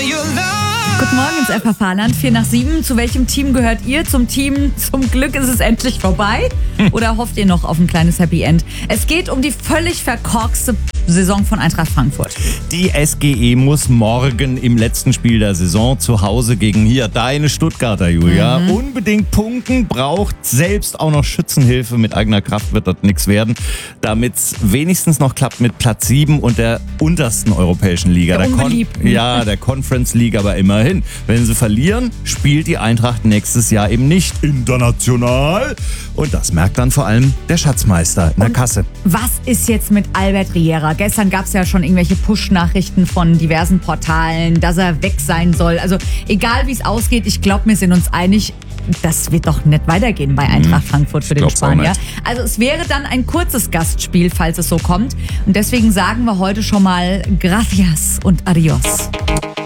Guten Morgen ins FFH-Land, 6:45. Zu welchem Team gehört ihr? Zum Team zum Glück ist es endlich vorbei? Oder hofft ihr noch auf ein kleines Happy End? Es geht um die völlig verkorkste Saison von Eintracht Frankfurt. Die SGE muss morgen im letzten Spiel der Saison zu Hause gegen hier deine Stuttgarter, Julia, unbedingt punkten, braucht selbst auch noch Schützenhilfe. Mit eigener Kraft wird das nichts werden, damit es wenigstens noch klappt mit Platz 7 und der untersten europäischen Liga. Der Conference League, aber immerhin. Wenn sie verlieren, spielt die Eintracht nächstes Jahr eben nicht international. Und das merkt dann vor allem der Schatzmeister in der Kasse. Was ist jetzt mit Albert Riera? Gestern gab es ja schon irgendwelche Push-Nachrichten von diversen Portalen, dass er weg sein soll. Also egal wie es ausgeht, ich glaube, wir sind uns einig, das wird doch nicht weitergehen bei Eintracht Frankfurt für den Spanier. Also es wäre dann ein kurzes Gastspiel, falls es so kommt. Und deswegen sagen wir heute schon mal Gracias und Adios.